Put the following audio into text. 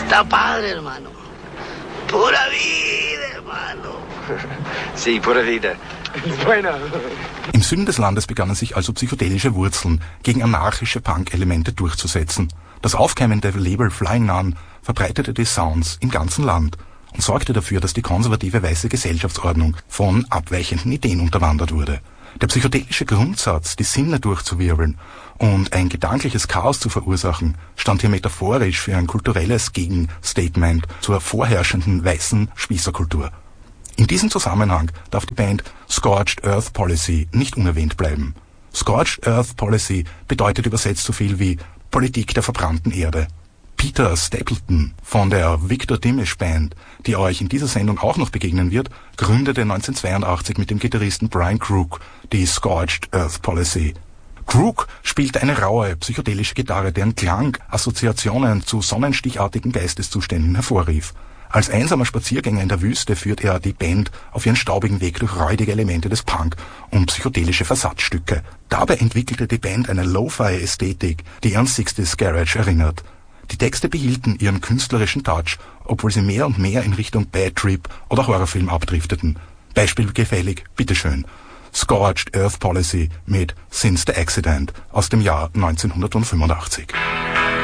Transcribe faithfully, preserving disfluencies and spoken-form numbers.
Sta padre, hermano. Pura vida, hermano. Sí, pura vida. Bueno. Im Süden des Landes begannen sich also psychedelische Wurzeln gegen anarchische Punk-Elemente durchzusetzen. Das aufkeimende Label Flying Nun verbreitete die Sounds im ganzen Land und sorgte dafür, dass die konservative weiße Gesellschaftsordnung von abweichenden Ideen unterwandert wurde. Der psychedelische Grundsatz, die Sinne durchzuwirbeln und ein gedankliches Chaos zu verursachen, stand hier metaphorisch für ein kulturelles Gegenstatement zur vorherrschenden weißen Spießerkultur. In diesem Zusammenhang darf die Band Scorched Earth Policy nicht unerwähnt bleiben. Scorched Earth Policy bedeutet übersetzt so viel wie Politik der verbrannten Erde. Peter Stapleton von der Victor Dimish Band, die euch in dieser Sendung auch noch begegnen wird, gründete neunzehnhundertzweiundachtzig mit dem Gitarristen Brian Crook die Scorched Earth Policy. Crook spielte eine raue, psychedelische Gitarre, deren Klang Assoziationen zu sonnenstichartigen Geisteszuständen hervorrief. Als einsamer Spaziergänger in der Wüste führt er die Band auf ihren staubigen Weg durch räudige Elemente des Punk und psychedelische Versatzstücke. Dabei entwickelte die Band eine Lo-Fi-Ästhetik, die an sechziger Garage erinnert. Die Texte behielten ihren künstlerischen Touch, obwohl sie mehr und mehr in Richtung Bad Trip oder Horrorfilm abdrifteten. Beispielgefällig, bitteschön, Scorched Earth Policy mit Since the Accident aus dem Jahr neunzehnhundertfünfundachtzig.